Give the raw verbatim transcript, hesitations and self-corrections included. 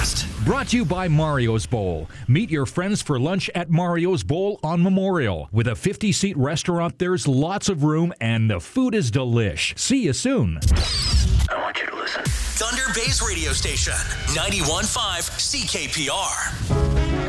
Podcast. Brought to you by Mario's Bowl. Meet your friends for lunch at Mario's Bowl on Memorial. With a fifty-seat restaurant, there's lots of room and the food is delish. See you soon. I want you to listen. Thunder Bay's radio station, ninety-one point five C K P R.